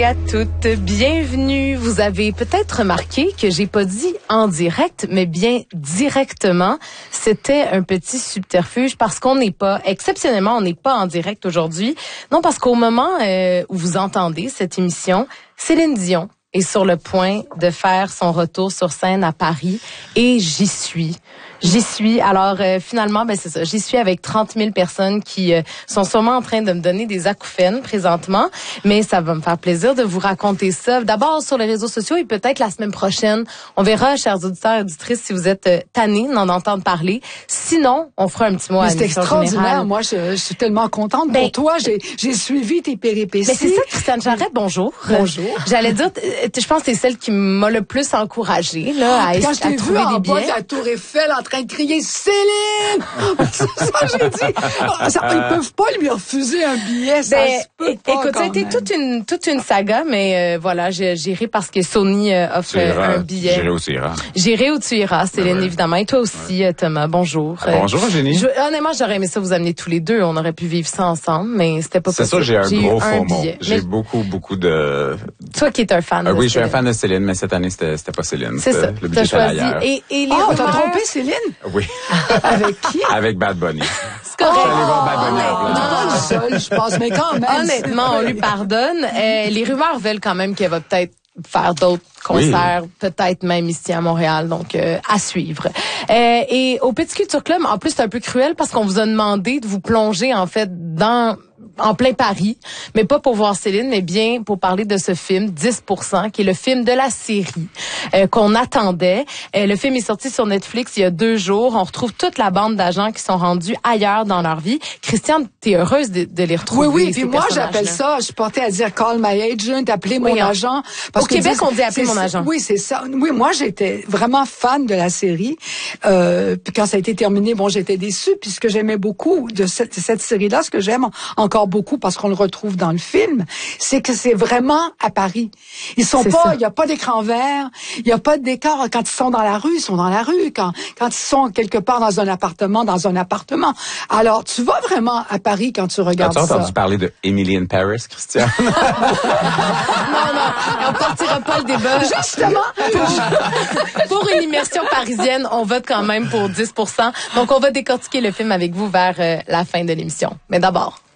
À toutes, bienvenue. Vous avez peut-être remarqué que j'ai pas dit en direct, mais bien directement. C'était un petit subterfuge parce qu'on n'est pas, exceptionnellement, on n'est pas en direct aujourd'hui. Non, parce qu'au moment où vous entendez cette émission, Céline Dion est sur le point de faire son retour sur scène à Paris et j'y suis. Alors, finalement, c'est ça. J'y suis avec 30 000 personnes qui sont sûrement en train de me donner des acouphènes présentement. Mais ça va me faire plaisir de vous raconter ça. D'abord sur les réseaux sociaux et peut-être la semaine prochaine. On verra, chers auditeurs et auditrices, si vous êtes tannés d'en entendre parler. Sinon, on fera un petit mot à c'est extraordinaire. Générale. Moi, je suis tellement contente pour toi. J'ai suivi tes péripéties. Mais c'est ça, Christiane Charette, bonjour. Bonjour. J'allais dire, je pense que c'est celle qui m'a le plus encouragée là, à trouver des billets. En bas de la Tour Eiffel en train de crier Céline! Ça, j'ai dit. Ils peuvent pas lui refuser un billet. Ça se peut pas. Écoute, ça a été toute une saga, mais voilà, j'irai parce que Sony offre un billet. J'irai où tu iras. J'irai où tu iras, Céline, évidemment. Et toi aussi, Thomas. Bonjour. Bonjour, Eugénie. Honnêtement, j'aurais aimé ça vous amener tous les deux. On aurait pu vivre ça ensemble, mais c'était pas possible. C'est ça, j'ai un gros faux mot. J'ai mais beaucoup de... Toi qui es un fan de oui, Céline. je suis un fan de Céline, mais cette année, c'était pas Céline. C'est ça. Le budget était ailleurs. Et les t'as trompé Céline? Oui. Avec qui? Avec Bad Bunny. C'est correct. Je suis allé voir Bad Bunny Non, seul, je pense, mais quand même. Honnêtement, on lui pardonne. Les rumeurs veulent quand même qu'elle va peut-être faire d'autres concerts, peut-être même ici à Montréal, donc à suivre. Et au Petit Culture Club, en plus, c'est un peu cruel parce qu'on vous a demandé de vous plonger en fait en plein Paris, mais pas pour voir Céline, mais bien pour parler de ce film 10%, qui est le film de la série qu'on attendait. Le film est sorti sur Netflix il y a 2 jours. On retrouve toute la bande d'agents qui sont rendus ailleurs dans leur vie. Christiane, t'es heureuse de les retrouver. Oui, puis moi j'appelle ça, je suis portée à dire call my agent, appeler mon agent. Parce au Québec, on dit appeler mon agent. Oui, c'est ça. Oui, moi j'étais vraiment fan de la série. Puis quand ça a été terminé, j'étais déçue puisque j'aimais beaucoup de cette série-là. Ce que j'aime encore beaucoup parce qu'on le retrouve dans le film, c'est que c'est vraiment à Paris. Ils sont pas, il y a pas d'écran vert, il y a pas de décor. Quand ils sont dans la rue, ils sont dans la rue. Quand ils sont quelque part dans un appartement, dans un appartement. Alors, tu vas vraiment à Paris quand tu regardes ça. As-tu entendu parler de Emily in Paris, Christiane? Non, on partira pas le débat. Justement, pour une immersion parisienne, on vote quand même pour 10%. Donc, on va décortiquer le film avec vous vers la fin de l'émission. Mais d'abord...